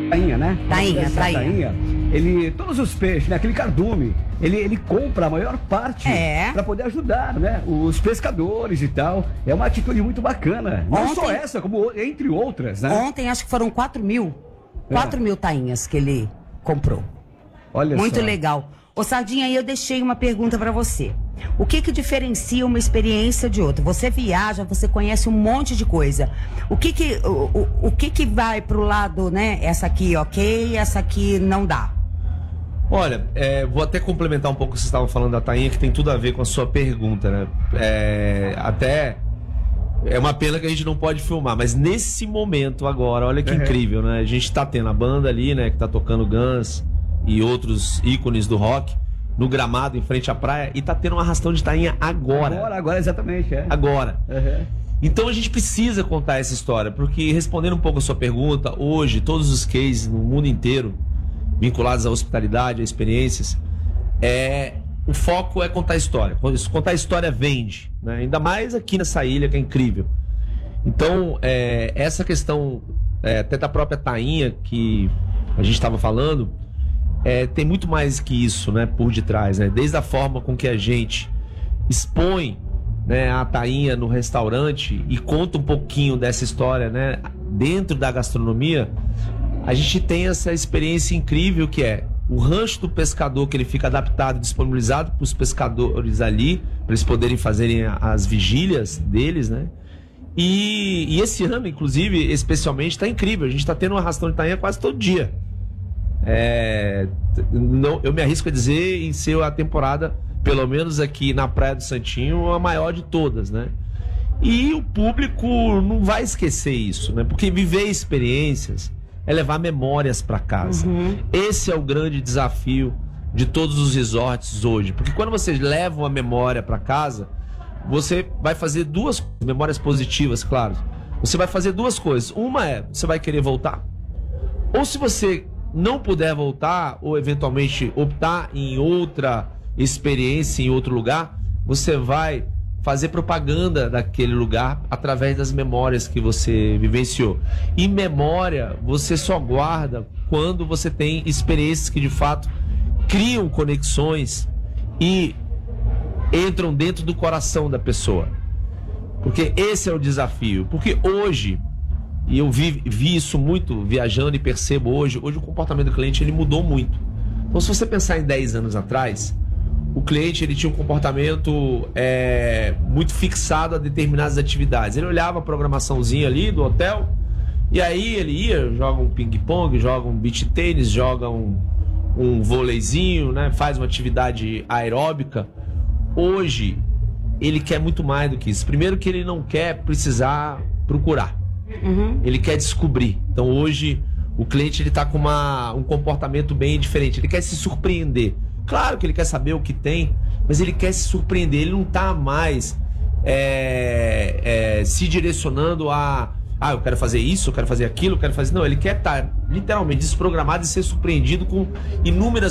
Tainha, né? Tainha. Ele, todos os peixes, né? Aquele cardume, ele compra a maior parte para poder ajudar, né? Os pescadores e tal. É uma atitude muito bacana. Não só essa, como entre outras, né? Ontem acho que foram 4 mil tainhas que ele comprou. Olha muito só. legal. Ô Sardinha, aí eu deixei uma pergunta para você. O que diferencia uma experiência de outra? Você viaja, você conhece um monte de coisa. O que vai pro lado, né? Essa aqui ok, essa aqui não dá. Olha, vou até complementar um pouco o que vocês estavam falando da tainha, que tem tudo a ver com a sua pergunta, né? Até é uma pena que a gente não pode filmar, mas nesse momento agora, olha que incrível, né? A gente tá tendo a banda ali, né? Que tá tocando Guns e outros ícones do rock no gramado em frente à praia, e tá tendo um arrastão de tainha agora. Agora, exatamente, Agora. Então a gente precisa contar essa história, porque respondendo um pouco a sua pergunta, hoje todos os cases no mundo inteiro vinculados à hospitalidade, a experiências, o foco é contar a história. Contar a história vende, né? Ainda mais aqui nessa ilha que é incrível. Então, essa questão até da própria tainha que a gente estava falando, tem muito mais que isso, né, por detrás, né? Desde a forma com que a gente expõe, né, a tainha no restaurante e conta um pouquinho dessa história, né, dentro da gastronomia. A gente tem essa experiência incrível que é o rancho do pescador, que ele fica adaptado, disponibilizado para os pescadores ali, para eles poderem fazerem as vigílias deles, né? E esse ano, inclusive, especialmente, está incrível. A gente está tendo um arrastão de tainha quase todo dia. Eu me arrisco a dizer em ser a temporada, pelo menos aqui na Praia do Santinho, a maior de todas, né? E o público não vai esquecer isso, né? Porque viver experiências é levar memórias para casa. Esse é o grande desafio de todos os resorts hoje. Porque quando você leva uma memória para casa, você vai fazer duas memórias positivas, claro. Você vai fazer duas coisas. Uma você vai querer voltar. Ou se você não puder voltar, ou eventualmente optar em outra experiência, em outro lugar, você vai fazer propaganda daquele lugar através das memórias que você vivenciou. E memória você só guarda quando você tem experiências que de fato criam conexões e entram dentro do coração da pessoa. Porque esse é o desafio. Porque hoje, e eu vi isso muito viajando e percebo hoje o comportamento do cliente ele mudou muito. Então, se você pensar em 10 anos atrás, o cliente ele tinha um comportamento muito fixado a determinadas atividades. Ele olhava a programaçãozinha ali do hotel e aí ele ia, joga um ping-pong, joga um beach tênis, joga um vôleizinho, né? Faz uma atividade aeróbica. Hoje ele quer muito mais do que isso. Primeiro que ele não quer precisar procurar. Ele quer descobrir. Então hoje o cliente ele está com um comportamento bem diferente. Ele quer se surpreender. Claro que ele quer saber o que tem, mas ele quer se surpreender. Ele não está mais se direcionando a eu quero fazer isso, eu quero fazer aquilo, eu quero fazer... Não, ele quer estar literalmente desprogramado e ser surpreendido com inúmeras